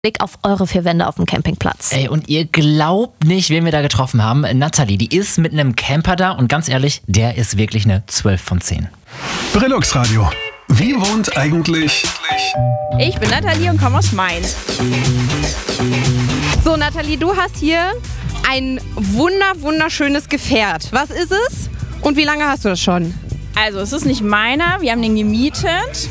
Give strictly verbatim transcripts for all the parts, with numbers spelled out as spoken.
Blick auf eure vier Wände auf dem Campingplatz. Ey, und ihr glaubt nicht, wen wir da getroffen haben. Nathalie, die ist mit einem Camper da und ganz ehrlich, der ist wirklich eine zwölf von zehn. Brillux Radio. Wie wohnt eigentlich... Ich bin Nathalie und komme aus Mainz. So, Nathalie, du hast hier ein wunder, wunderschönes Gefährt. Was ist es und wie lange hast du das schon? Also, es ist nicht meiner, wir haben den gemietet.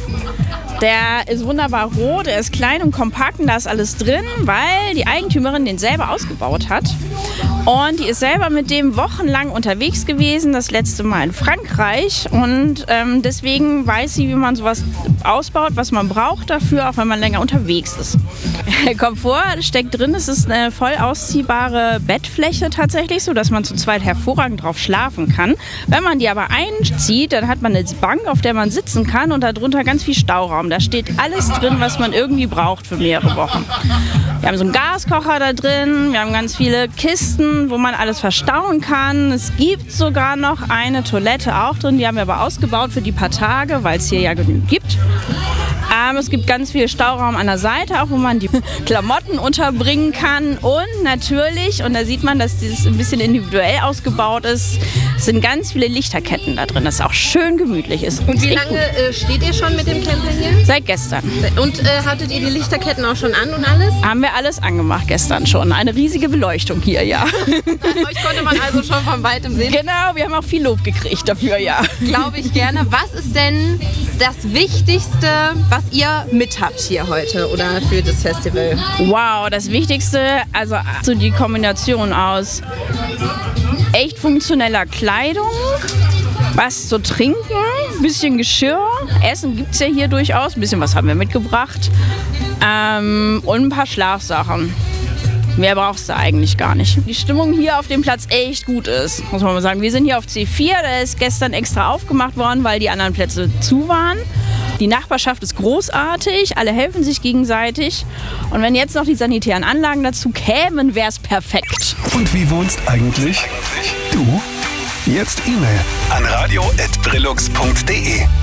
Der ist wunderbar rot, er ist klein und kompakt und da ist alles drin, weil die Eigentümerin den selber ausgebaut hat. Und die ist selber mit dem wochenlang unterwegs gewesen, das letzte Mal in Frankreich. Und ähm, deswegen weiß sie, wie man sowas ausbaut, was man braucht dafür, auch wenn man länger unterwegs ist. Der Komfort steckt drin, es ist eine voll ausziehbare Bettfläche tatsächlich, so dass man zu zweit hervorragend drauf schlafen kann. Wenn man die aber einzieht, dann hat man eine Bank, auf der man sitzen kann und darunter ganz viel Stauraum. Da steht alles drin, was man irgendwie braucht für mehrere Wochen. Wir haben so einen Gaskocher da drin, wir haben ganz viele Kisten, wo man alles verstauen kann. Es gibt sogar noch eine Toilette auch drin, die haben wir aber ausgebaut für die paar Tage, weil es hier ja genügend gibt. Ähm, es gibt ganz viel Stauraum an der Seite, auch wo man die Klamotten unterbringen kann. Und natürlich, und da sieht man, dass dieses ein bisschen individuell ausgebaut ist, sind ganz viele Lichterketten da drin, dass es auch schön gemütlich ist. Und wie lange äh, steht ihr schon mit dem Camper hier? Seit gestern. Und äh, hattet ihr die Lichterketten auch schon an und alles? Haben wir alles angemacht gestern schon. Eine riesige Beleuchtung hier, ja. Euch konnte man also schon von weitem sehen? Genau, wir haben auch viel Lob gekriegt dafür, ja. Glaube ich gerne. Was ist denn das Wichtigste, was ihr mit habt hier heute oder für das Festival? Wow, das Wichtigste, also so die Kombination aus echt funktioneller Kleidung, was zu trinken, ein bisschen Geschirr, Essen gibt es ja hier durchaus, ein bisschen was haben wir mitgebracht ähm, und ein paar Schlafsachen. Mehr brauchst du eigentlich gar nicht. Die Stimmung hier auf dem Platz echt gut ist, muss man mal sagen. Wir sind hier auf C vier, der ist gestern extra aufgemacht worden, weil die anderen Plätze zu waren. Die Nachbarschaft ist großartig, alle helfen sich gegenseitig. Und wenn jetzt noch die sanitären Anlagen dazu kämen, wäre es perfekt. Und wie wohnst eigentlich du? Jetzt E-Mail an radio at brillux punkt de.